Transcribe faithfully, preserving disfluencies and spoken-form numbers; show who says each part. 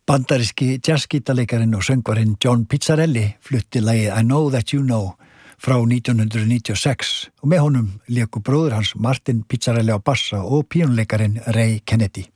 Speaker 1: Bandaríski jazzgítarleikarinn og söngvarinn John Pizzarelli flutti lagið I Know That You Know frá nítján hundruð níutíu og sex og með honum léku bróðir hans Martin Pizzarelli á bassa og píanóleikarinn Ray Kennedy.